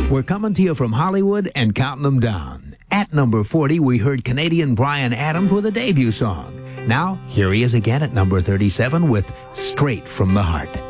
We're coming to you from Hollywood and counting them down. At number 40, we heard Canadian Bryan Adams with a debut song. Now, here he is again at number 37 with Straight from the Heart.